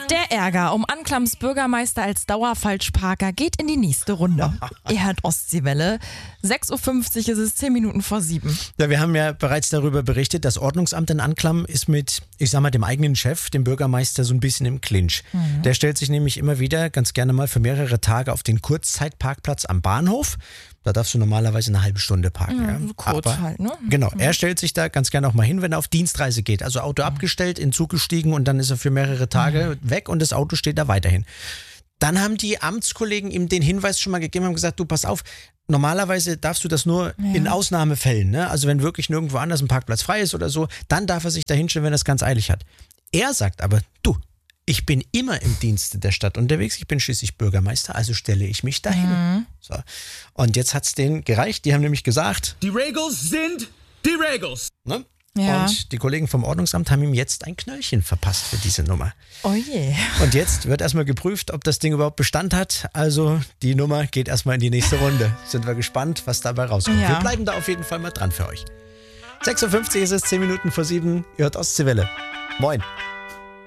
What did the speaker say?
Der Ärger um Anklams Bürgermeister als Dauerfalschparker geht in die nächste Runde. Ihr hört Ostseewelle. 6.50 Uhr ist es, 10 Minuten vor 7. Ja, wir haben ja bereits darüber berichtet, das Ordnungsamt in Anklam ist mit, ich sag mal, dem eigenen Chef, dem Bürgermeister, so ein bisschen im Clinch. Der stellt sich nämlich immer wieder ganz gerne mal für mehrere Tage auf den Kurzzeitparkplatz am Bahnhof. Da darfst du normalerweise eine halbe Stunde parken. Ja, so kurz halt, ne? Genau, er stellt sich da ganz gerne auch mal hin, wenn er auf Dienstreise geht. Also Auto abgestellt, in Zug gestiegen und dann ist er für mehrere Tage weg und das Auto steht da weiterhin. Dann haben die Amtskollegen ihm den Hinweis schon mal gegeben, haben gesagt, du pass auf, normalerweise darfst du das nur in Ausnahmefällen, ne? Also wenn wirklich nirgendwo anders ein Parkplatz frei ist oder so, dann darf er sich da hinstellen, wenn er es ganz eilig hat. Er sagt aber, du, ich bin immer im Dienste der Stadt unterwegs, ich bin schließlich Bürgermeister, also stelle ich mich dahin. So. Und jetzt hat es denen gereicht, die haben nämlich gesagt, die Regels sind die Regels. Ne? Ja. Und die Kollegen vom Ordnungsamt haben ihm jetzt ein Knöllchen verpasst für diese Nummer. Oh je. Und jetzt wird erstmal geprüft, ob das Ding überhaupt Bestand hat. Also die Nummer geht erstmal in die nächste Runde. Sind wir gespannt, was dabei rauskommt. Ja. Wir bleiben da auf jeden Fall mal dran für euch. 6.50 Uhr ist es, 10 Minuten vor 7. Ihr hört Ostseewelle. Moin.